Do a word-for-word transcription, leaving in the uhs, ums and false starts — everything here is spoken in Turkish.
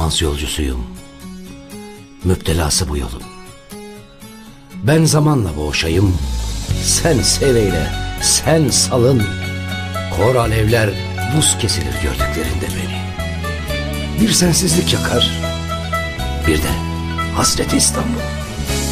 şans yolcusuyum, müptelası bu yolun. Ben zamanla boğuşayım, sen seveyle, sen salın. Kor alevler buz kesilir gördüklerinde beni. Bir sensizlik yakar, bir de hasreti İstanbul.